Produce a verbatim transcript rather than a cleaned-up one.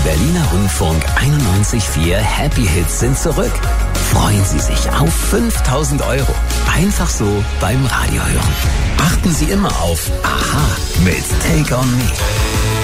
Berliner Rundfunk einundneunzig Komma vier Happy Hits sind zurück. Freuen Sie sich auf fünftausend Euro. Einfach so beim Radio hören. Achten Sie immer auf Aha mit Take on Me.